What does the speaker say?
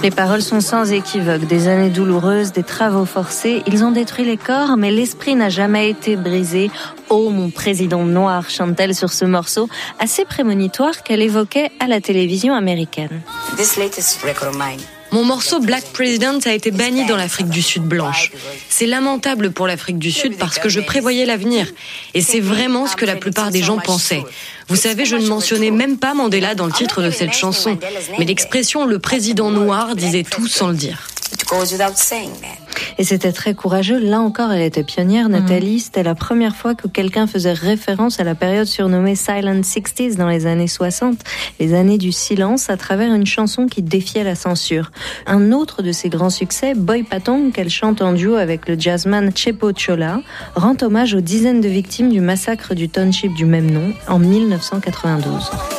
Les paroles sont sans équivoque. Des années douloureuses, des travaux forcés. Ils ont détruit les corps, mais l'esprit n'a jamais été brisé. Oh, mon président noir, chante-t-elle sur ce morceau, assez prémonitoire qu'elle évoquait à la télévision américaine. Mon morceau Black President a été banni dans l'Afrique du Sud blanche. C'est lamentable pour l'Afrique du Sud parce que je prévoyais l'avenir. Et c'est vraiment ce que la plupart des gens pensaient. Vous savez, je ne mentionnais même pas Mandela dans le titre de cette chanson. Mais l'expression « le président noir » disait tout sans le dire. Et c'était très courageux. Là encore, elle était pionnière, Nathalie. C'était la première fois que quelqu'un faisait référence à la période surnommée Silent 60s dans les années 60, les années du silence, à travers une chanson qui défiait la censure. Un autre de ses grands succès, Boy Patong, qu'elle chante en duo avec le jazzman Chepo Chola, rend hommage aux dizaines de victimes du massacre du township du même nom en 1992.